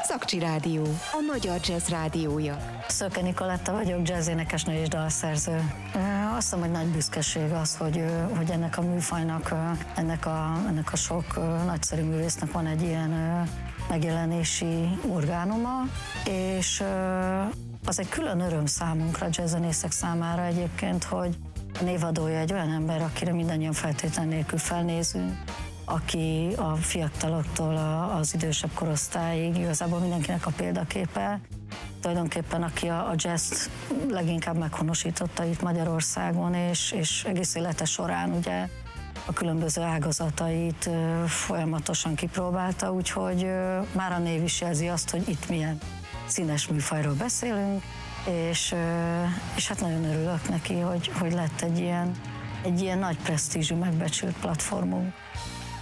Az Akcsi Rádió, a magyar jazz rádiója. Szöke Nikoletta vagyok, jazzénekesnő és dalszerző. Azt hiszem, hogy nagy büszkeség az, hogy ennek a műfajnak, ennek a sok nagyszerű művésznek van egy ilyen megjelenési orgánuma, és az egy külön öröm számunkra, jazzzenészek számára egyébként, hogy a névadója egy olyan ember, akire mindannyian feltétlen nélkül felnézünk, aki a fiataloktól az idősebb korosztályig igazából mindenkinek a példaképe, tulajdonképpen aki a jazzt leginkább meghonosította itt Magyarországon, és egész élete során ugye a különböző ágazatait folyamatosan kipróbálta, úgyhogy már a név is jelzi azt, hogy itt milyen színes műfajról beszélünk, és hát nagyon örülök neki, hogy lett egy ilyen nagy presztízsű, megbecsült platformunk.